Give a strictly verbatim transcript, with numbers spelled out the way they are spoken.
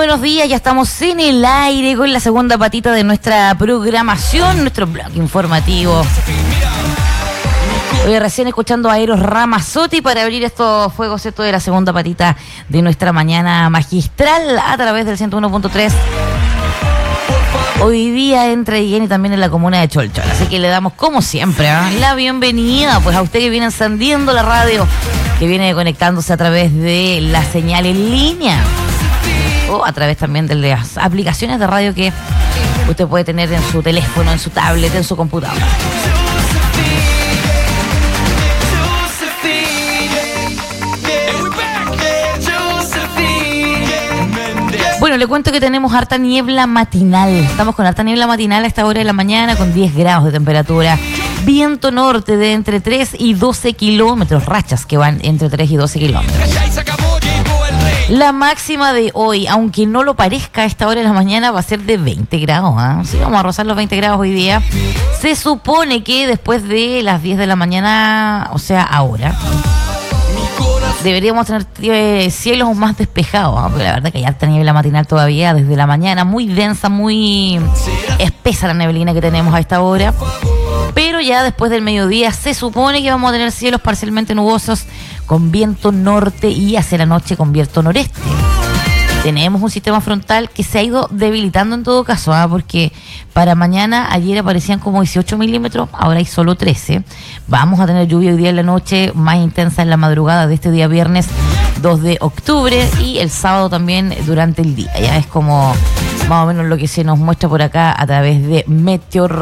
buenos días, ya estamos en el aire con la segunda patita de nuestra programación, nuestro blog informativo. Hoy recién escuchando a Eros Ramazzotti para abrir estos fuegos estos de la segunda patita de nuestra mañana magistral a través del ciento uno punto tres. Hoy día entre Guillén y también en la comuna de Cholchol. Así que le damos, como siempre, ¿eh? la bienvenida pues a usted que viene encendiendo la radio, que viene conectándose a través de la señal en línea o a través también de las aplicaciones de radio que usted puede tener en su teléfono, en su tablet, en su computadora. Bueno, le cuento que tenemos harta niebla matinal. Estamos con harta niebla matinal a esta hora de la mañana con diez grados de temperatura. Viento norte de entre tres y doce kilómetros. Rachas que van entre tres y doce kilómetros. La máxima de hoy, aunque no lo parezca a esta hora de la mañana, va a ser de veinte grados. ¿eh? Sí, vamos a rozar los veinte grados hoy día. Se supone que después de las diez de la mañana, o sea, ahora, deberíamos tener eh, cielos más despejados, ¿no? Porque la verdad que hay alta niebla matinal todavía desde la mañana, muy densa, muy espesa la neblina que tenemos a esta hora. Pero ya después del mediodía se supone que vamos a tener cielos parcialmente nubosos con viento norte y hacia la noche con viento noreste. Tenemos un sistema frontal que se ha ido debilitando en todo caso, ¿eh? Porque para mañana, ayer aparecían como dieciocho milímetros, ahora hay solo trece. Vamos a tener lluvia hoy día en la noche, más intensa en la madrugada de este día viernes dos de octubre y el sábado también durante el día. Ya es como más o menos lo que se nos muestra por acá a través de Meteor